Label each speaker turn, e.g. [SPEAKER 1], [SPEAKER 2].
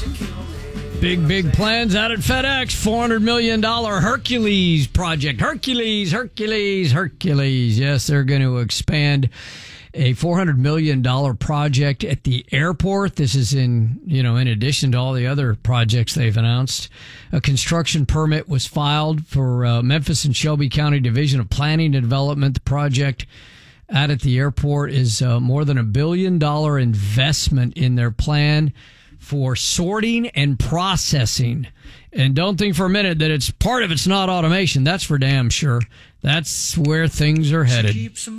[SPEAKER 1] Big plans out at FedEx. $400 million Hercules project. Hercules. Yes, they're going to expand a $400 million project at the airport. This is in addition to all the other projects they've announced. A construction permit was filed for Memphis and Shelby County Division of Planning and Development. The project out at the airport is more than $1 billion investment in their plan for sorting and processing. And don't think for a minute that it's not automation. That's for damn sure. That's where things are headed.